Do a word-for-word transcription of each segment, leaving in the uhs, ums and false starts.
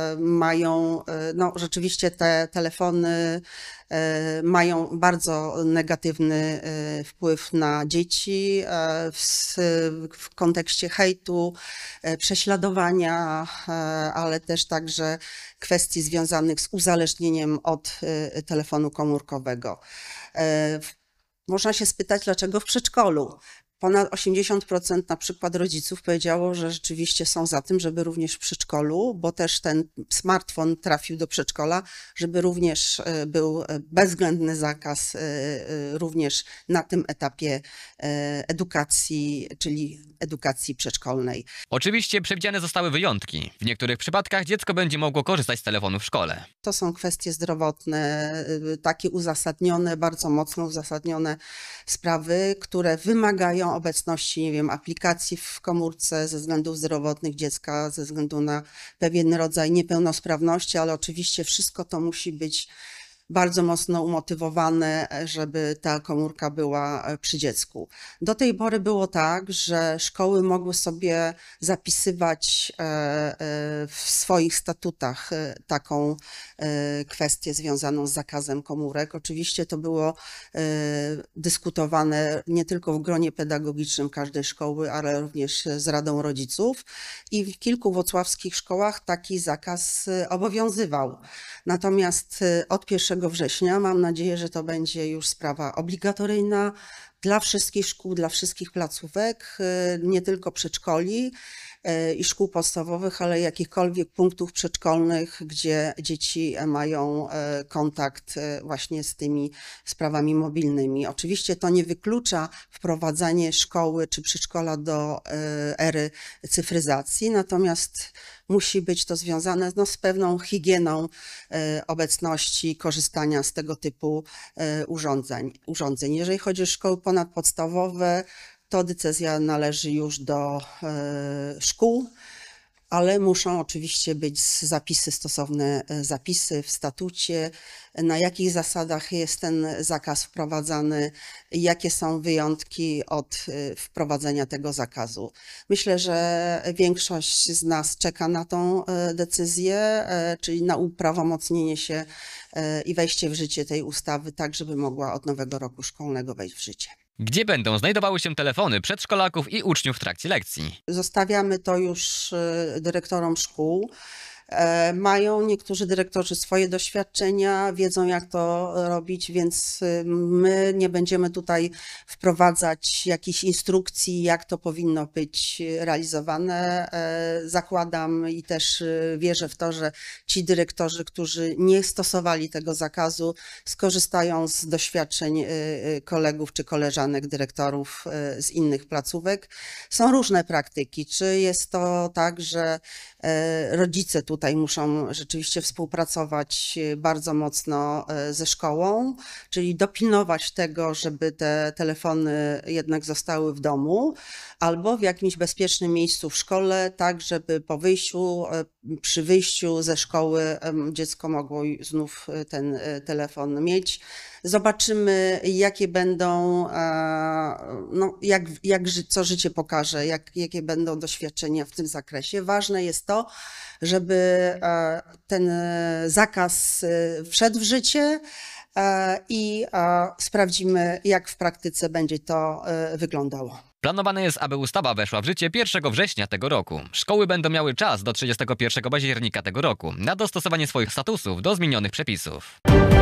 Mają, no rzeczywiście te telefony mają bardzo negatywny wpływ na dzieci w, w kontekście hejtu, prześladowania, ale też także kwestii związanych z uzależnieniem od telefonu komórkowego. Można się spytać, dlaczego w przedszkolu? Ponad osiemdziesiąt procent na przykład rodziców powiedziało, że rzeczywiście są za tym, żeby również w przedszkolu, bo też ten smartfon trafił do przedszkola, żeby również był bezwzględny zakaz również na tym etapie edukacji, czyli edukacji przedszkolnej. Oczywiście przewidziane zostały wyjątki. W niektórych przypadkach dziecko będzie mogło korzystać z telefonu w szkole. To są kwestie zdrowotne, takie uzasadnione, bardzo mocno uzasadnione sprawy, które wymagają obecności, nie wiem, aplikacji w komórce ze względów zdrowotnych dziecka, ze względu na pewien rodzaj niepełnosprawności, ale oczywiście wszystko to musi być bardzo mocno umotywowane, żeby ta komórka była przy dziecku. Do tej pory było tak, że szkoły mogły sobie zapisywać w swoich statutach taką kwestię związaną z zakazem komórek. Oczywiście to było dyskutowane nie tylko w gronie pedagogicznym każdej szkoły, ale również z Radą Rodziców i w kilku wrocławskich szkołach taki zakaz obowiązywał. Natomiast od pierwszego września mam nadzieję, że to będzie już sprawa obligatoryjna dla wszystkich szkół, dla wszystkich placówek, nie tylko przedszkoli i szkół podstawowych, ale jakichkolwiek punktów przedszkolnych, gdzie dzieci mają kontakt właśnie z tymi sprawami mobilnymi. Oczywiście to nie wyklucza wprowadzanie szkoły czy przedszkola do ery cyfryzacji, natomiast musi być to związane no, z pewną higieną obecności, korzystania z tego typu urządzeń. urządzeń. Jeżeli chodzi o szkoły ponadpodstawowe, to decyzja należy już do szkół, ale muszą oczywiście być zapisy, stosowne zapisy w statucie, na jakich zasadach jest ten zakaz wprowadzany, jakie są wyjątki od wprowadzenia tego zakazu. Myślę, że większość z nas czeka na tą decyzję, czyli na uprawomocnienie się i wejście w życie tej ustawy, tak żeby mogła od nowego roku szkolnego wejść w życie. Gdzie będą znajdowały się telefony przedszkolaków i uczniów w trakcie lekcji? Zostawiamy to już dyrektorom szkół. Mają niektórzy dyrektorzy swoje doświadczenia, wiedzą jak to robić, więc my nie będziemy tutaj wprowadzać jakichś instrukcji, jak to powinno być realizowane. Zakładam i też wierzę w to, że ci dyrektorzy, którzy nie stosowali tego zakazu, skorzystają z doświadczeń kolegów czy koleżanek dyrektorów z innych placówek. Są różne praktyki. Czy jest to tak, że rodzice tutaj Tutaj muszą rzeczywiście współpracować bardzo mocno ze szkołą, czyli dopilnować tego, żeby te telefony jednak zostały w domu albo w jakimś bezpiecznym miejscu w szkole, tak żeby po wyjściu, przy wyjściu ze szkoły dziecko mogło znów ten telefon mieć. Zobaczymy, jakie będą, no, jak, jak, co życie pokaże, jak, jakie będą doświadczenia w tym zakresie. Ważne jest to, żeby ten zakaz wszedł w życie i sprawdzimy, jak w praktyce będzie to wyglądało. Planowane jest, aby ustawa weszła w życie pierwszego września tego roku. Szkoły będą miały czas do trzydziestego pierwszego października tego roku na dostosowanie swoich statusów do zmienionych przepisów.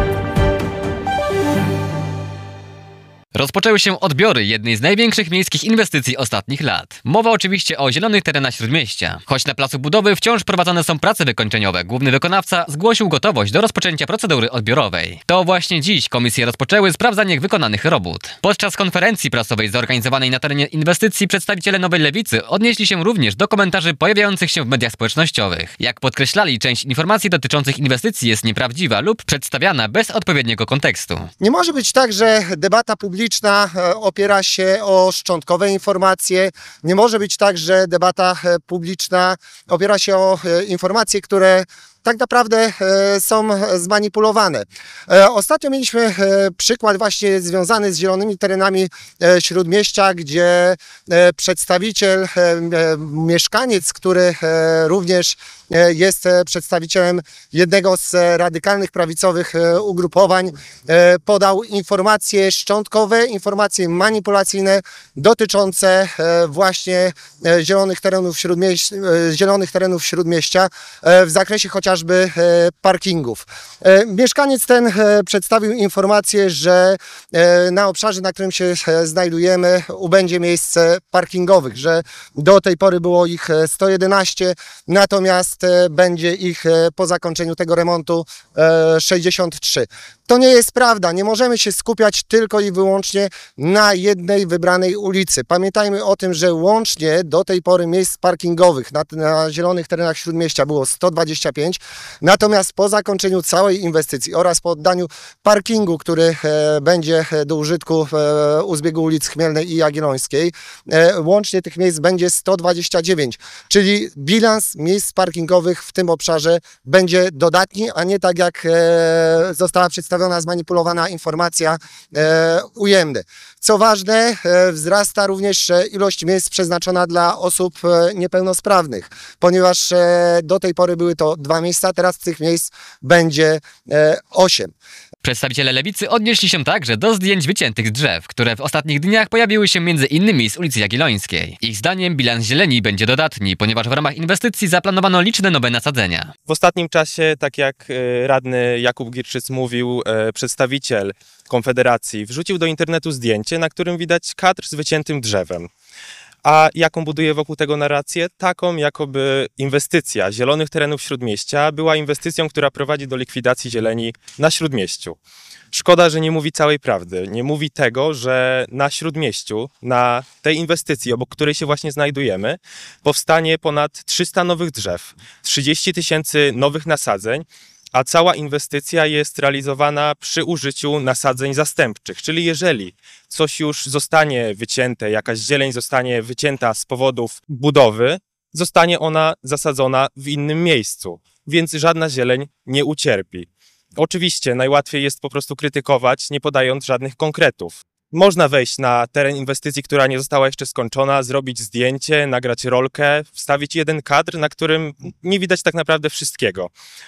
Rozpoczęły się odbiory jednej z największych miejskich inwestycji ostatnich lat. Mowa oczywiście o zielonych terenach Śródmieścia. Choć na placu budowy wciąż prowadzone są prace wykończeniowe, główny wykonawca zgłosił gotowość do rozpoczęcia procedury odbiorowej. To właśnie dziś komisje rozpoczęły sprawdzanie wykonanych robót. Podczas konferencji prasowej zorganizowanej na terenie inwestycji przedstawiciele Nowej Lewicy odnieśli się również do komentarzy pojawiających się w mediach społecznościowych. Jak podkreślali, część informacji dotyczących inwestycji jest nieprawdziwa lub przedstawiana bez odpowiedniego kontekstu. Nie może być tak, że debata publiczna opiera się o szczątkowe informacje. Nie może być tak, że debata publiczna opiera się o informacje, które tak naprawdę są zmanipulowane. Ostatnio mieliśmy przykład właśnie związany z zielonymi terenami Śródmieścia, gdzie przedstawiciel, mieszkaniec, który również e, jest e, przedstawicielem jednego z e, radykalnych prawicowych e, ugrupowań, e, podał informacje szczątkowe, informacje manipulacyjne dotyczące e, właśnie e, zielonych terenów śródmieścia, e, zielonych terenów śródmieścia e, w zakresie chociażby e, parkingów. E, mieszkaniec ten e, przedstawił informację, że e, na obszarze, na którym się e, znajdujemy, ubędzie miejsce parkingowych, że do tej pory było ich e, sto jedenaście, natomiast e, będzie ich e, po zakończeniu tego remontu e, sześćdziesiąt trzy. To nie jest prawda, nie możemy się skupiać tylko i wyłącznie na jednej wybranej ulicy. Pamiętajmy o tym, że łącznie do tej pory miejsc parkingowych na, na zielonych terenach śródmieścia było sto dwadzieścia pięć, natomiast po zakończeniu całej inwestycji oraz po oddaniu parkingu, który e, będzie do użytku e, u zbiegu ulic Chmielnej i Jagiellońskiej, e, łącznie tych miejsc będzie sto dwadzieścia dziewięć, czyli bilans miejsc parkingowych w tym obszarze będzie dodatni, a nie tak jak e, została przedstawiona zmanipulowana informacja e, ujemny. Co ważne, e, wzrasta również e, ilość miejsc przeznaczona dla osób e, niepełnosprawnych, ponieważ e, do tej pory były to dwa miejsca, teraz tych miejsc będzie e, osiem. Przedstawiciele Lewicy odnieśli się także do zdjęć wyciętych drzew, które w ostatnich dniach pojawiły się między innymi z ulicy Jagiellońskiej. Ich zdaniem bilans zieleni będzie dodatni, ponieważ w ramach inwestycji zaplanowano liczne nowe nasadzenia. W ostatnim czasie, tak jak radny Jakub Gierczyc mówił, przedstawiciel Konfederacji wrzucił do internetu zdjęcie, na którym widać kadr z wyciętym drzewem. A jaką buduje wokół tego narrację? Taką, jakoby inwestycja zielonych terenów Śródmieścia była inwestycją, która prowadzi do likwidacji zieleni na Śródmieściu. Szkoda, że nie mówi całej prawdy. Nie mówi tego, że na Śródmieściu, na tej inwestycji, obok której się właśnie znajdujemy, powstanie ponad trzysta nowych drzew, trzydzieści tysięcy nowych nasadzeń, a cała inwestycja jest realizowana przy użyciu nasadzeń zastępczych. Czyli jeżeli coś już zostanie wycięte, jakaś zieleń zostanie wycięta z powodów budowy, zostanie ona zasadzona w innym miejscu, więc żadna zieleń nie ucierpi. Oczywiście najłatwiej jest po prostu krytykować, nie podając żadnych konkretów. Można wejść na teren inwestycji, która nie została jeszcze skończona, zrobić zdjęcie, nagrać rolkę, wstawić jeden kadr, na którym nie widać tak naprawdę wszystkiego.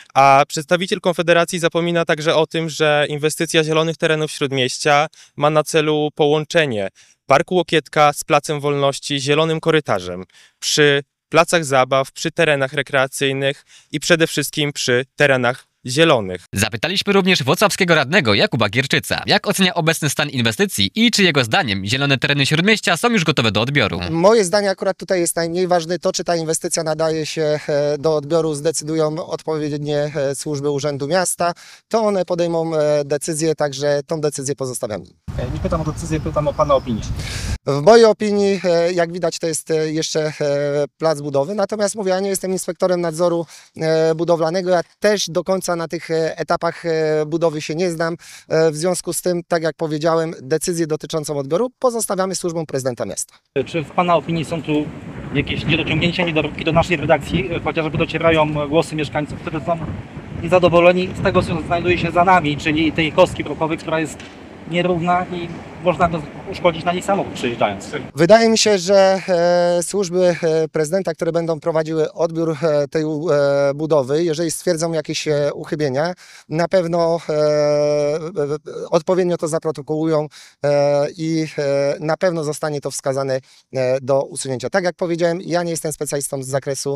A przedstawiciel Konfederacji zapomina także o tym, że inwestycja zielonych terenów Śródmieścia ma na celu połączenie Parku Łokietka z Placem Wolności zielonym korytarzem przy placach zabaw, przy terenach rekreacyjnych i przede wszystkim przy terenach zielonych. Zapytaliśmy również włocławskiego radnego Jakuba Gierczyca, jak ocenia obecny stan inwestycji i czy jego zdaniem zielone tereny Śródmieścia są już gotowe do odbioru. Moje zdanie akurat tutaj jest najmniej ważne. To, czy ta inwestycja nadaje się do odbioru, zdecydują odpowiednie służby Urzędu Miasta. To one podejmą decyzję, także tą decyzję pozostawiam. Nie pytam o decyzję, pytam o Pana opinię. W mojej opinii, jak widać, to jest jeszcze plac budowy, natomiast mówię, ja nie jestem inspektorem nadzoru budowlanego, ja też do końca na tych etapach budowy się nie znam. W związku z tym, tak jak powiedziałem, decyzję dotyczącą odbioru pozostawiamy służbom prezydenta miasta. Czy w Pana opinii są tu jakieś niedociągnięcia, niedoróbki do naszej redakcji? Chociażby docierają głosy mieszkańców, którzy są niezadowoleni z tego, co znajduje się za nami, czyli tej kostki prokowej, która jest nierówna i można uszkodzić na niej samochód przejeżdżając. Wydaje mi się, że e, służby e, prezydenta, które będą prowadziły odbiór e, tej e, budowy, jeżeli stwierdzą jakieś e, uchybienia, na pewno e, e, odpowiednio to zaprotokołują e, i e, na pewno zostanie to wskazane e, do usunięcia. Tak jak powiedziałem, ja nie jestem specjalistą z zakresu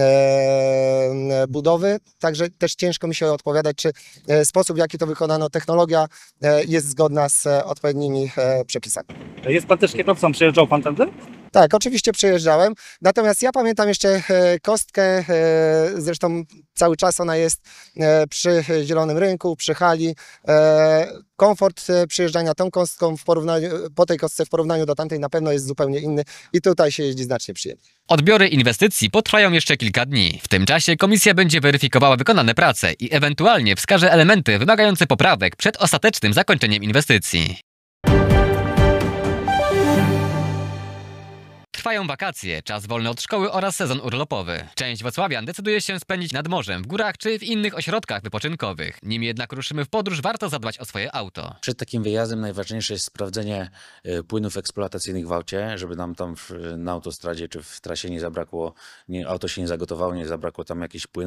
e, budowy, także też ciężko mi się odpowiadać, czy e, sposób, w jaki to wykonano, technologia e, jest zgodna z e, odpowiednimi e, przepisami. Jest Pan też kierowcą, przejeżdżał Pan tędy? Tak, oczywiście przejeżdżałem, natomiast ja pamiętam jeszcze e, kostkę, e, zresztą cały czas ona jest e, przy Zielonym Rynku, przy hali. E, komfort e, przyjeżdżania tą kostką w porównaniu, po tej kostce w porównaniu do tamtej na pewno jest zupełnie inny i tutaj się jeździ znacznie przyjemniej. Odbiory inwestycji potrwają jeszcze kilka dni. W tym czasie komisja będzie weryfikowała wykonane prace i ewentualnie wskaże elementy wymagające poprawek przed ostatecznym zakończeniem inwestycji. Trwają wakacje, czas wolny od szkoły oraz sezon urlopowy. Część wrocławian decyduje się spędzić nad morzem, w górach czy w innych ośrodkach wypoczynkowych. Nim jednak ruszymy w podróż, warto zadbać o swoje auto. Przed takim wyjazdem najważniejsze jest sprawdzenie y, płynów eksploatacyjnych w aucie, żeby nam tam w, na autostradzie czy w trasie nie zabrakło, nie, auto się nie zagotowało, nie zabrakło tam jakichś płynów.